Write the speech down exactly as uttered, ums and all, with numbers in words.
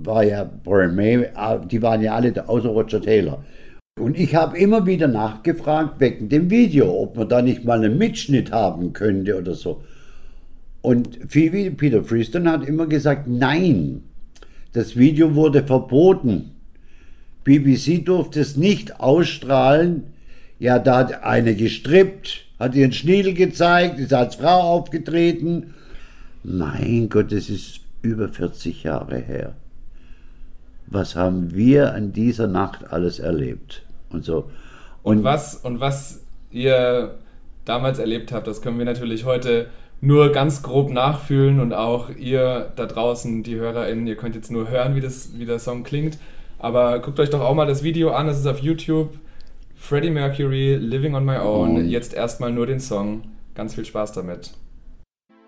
war ja Brian May, die waren ja alle da, außer Roger Taylor. Und ich habe immer wieder nachgefragt wegen dem Video, ob man da nicht mal einen Mitschnitt haben könnte oder so. Und Phoebe, Peter Freeston hat immer gesagt, nein, das Video wurde verboten. B B C durfte es nicht ausstrahlen. Ja, da hat eine gestrippt, hat ihren Schniedel gezeigt, ist als Frau aufgetreten. Mein Gott, das ist über vierzig Jahre her. Was haben wir an dieser Nacht alles erlebt? Und so. Und, und, was, und was ihr damals erlebt habt, das können wir natürlich heute nur ganz grob nachfühlen und auch ihr da draußen, die HörerInnen, ihr könnt jetzt nur hören, wie, das, wie der Song klingt. Aber guckt euch doch auch mal das Video an, das ist auf YouTube. Freddie Mercury, Living on My Own. Jetzt erstmal nur den Song. Ganz viel Spaß damit.